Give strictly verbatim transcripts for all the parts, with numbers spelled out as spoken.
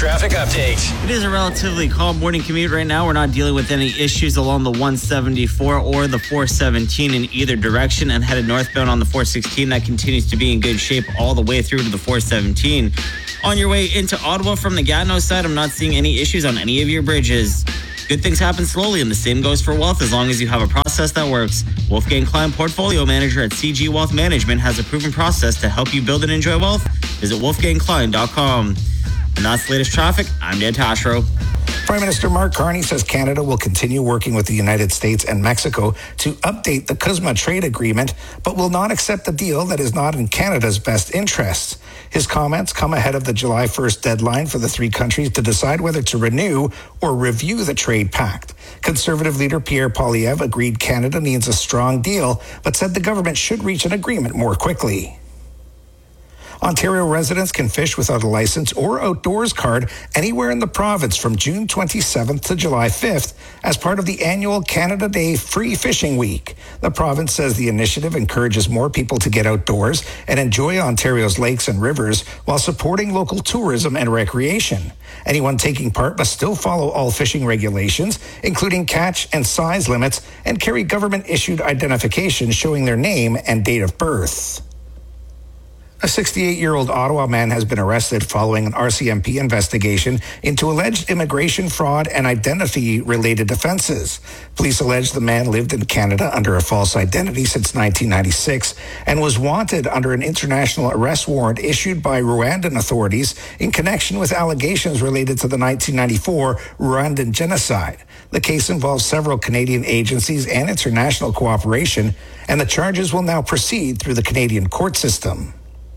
traffic update. It is a relatively calm morning commute right now. We're not dealing with any issues along the one seventy-four or the four seventeen in either direction, and headed northbound on the four sixteen. That continues to be in good shape all the way through to the four seventeen. On your way into Ottawa from the Gatineau side, I'm not seeing any issues on any of your bridges. Good things happen slowly, and the same goes for wealth as long as you have a process that works. Wolfgang Klein, Portfolio Manager at C G Wealth Management, has a proven process to help you build and enjoy wealth. Visit wolfgang klein dot com. And that's the latest traffic. I'm Dan Tashro. Prime Minister Mark Carney says Canada will continue working with the United States and Mexico to update the C U S M A trade agreement, but will not accept a deal that is not in Canada's best interests. His comments come ahead of the July first deadline for the three countries to decide whether to renew or review the trade pact. Conservative leader Pierre Poilievre agreed Canada needs a strong deal, but said the government should reach an agreement more quickly. Ontario residents can fish without a license or outdoors card anywhere in the province from June twenty-seventh to July fifth as part of the annual Canada Day Free Fishing Week. The province says the initiative encourages more people to get outdoors and enjoy Ontario's lakes and rivers while supporting local tourism and recreation. Anyone taking part must still follow all fishing regulations, including catch and size limits, and carry government-issued identification showing their name and date of birth. A sixty-eight-year-old Ottawa man has been arrested following an R C M P investigation into alleged immigration fraud and identity-related offenses. Police allege the man lived in Canada under a false identity since nineteen ninety-six and was wanted under an international arrest warrant issued by Rwandan authorities in connection with allegations related to the nineteen ninety-four Rwandan genocide. The case involves several Canadian agencies and international cooperation, and the charges will now proceed through the Canadian court system.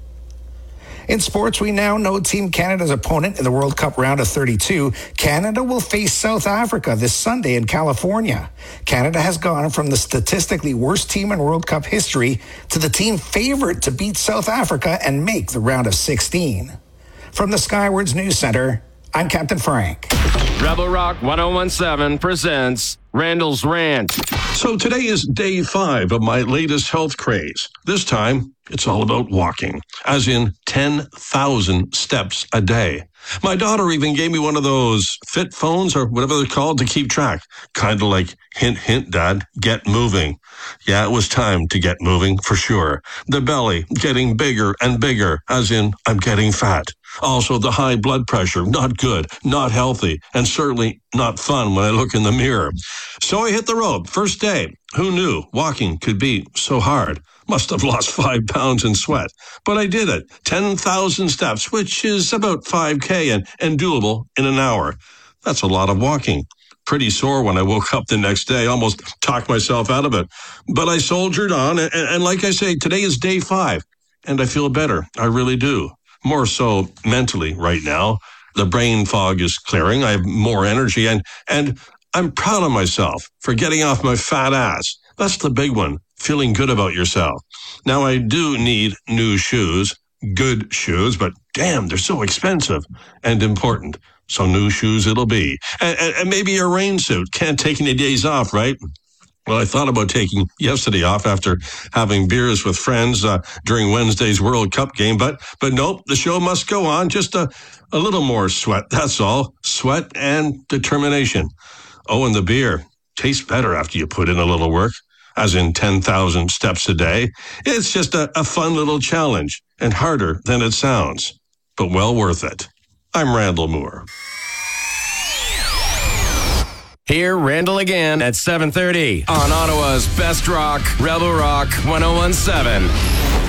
In sports, we now know Team Canada's opponent in the World Cup round of thirty-two. Canada will face South Africa this Sunday in California. Canada has gone from the statistically worst team in World Cup history to the team favored to beat South Africa and make the round of sixteen. From the Skywards News Center, I'm Captain Frank. Rebel Rock one oh one seven presents Randall's Rant. So today is day five of my latest health craze. This time, it's all about walking, as in ten thousand steps a day. My daughter even gave me one of those fit phones or whatever they're called to keep track. Kind of like, hint, hint, Dad, get moving. Yeah, it was time to get moving, for sure. The belly getting bigger and bigger, as in I'm getting fat. Also, the high blood pressure, not good, not healthy, and certainly not fun when I look in the mirror. So I hit the road. First day. Who knew walking could be so hard? Must have lost five pounds in sweat. But I did it. ten thousand steps, which is about five K and, and doable in an hour. That's a lot of walking. Pretty sore when I woke up the next day. Almost talked myself out of it. But I soldiered on, and, and like I say, today is day five. And I feel better. I really do. More so mentally right now. The brain fog is clearing. I have more energy, and, and I'm proud of myself for getting off my fat ass. That's the big one, feeling good about yourself. Now, I do need new shoes, good shoes, but damn, they're so expensive and important. So new shoes it'll be. And, and, and maybe a rain suit. Can't take any days off, right? Well, I thought about taking yesterday off after having beers with friends uh, during Wednesday's World Cup game, but but nope, the show must go on. Just a, a little more sweat, that's all. Sweat and determination. Oh, and the beer tastes better after you put in a little work, as in ten thousand steps a day. It's just a, a fun little challenge, and harder than it sounds, but well worth it. I'm Randall Moore. Hear Randall again at seven thirty on Ottawa's Best Rock, Rebel Rock one oh one seven.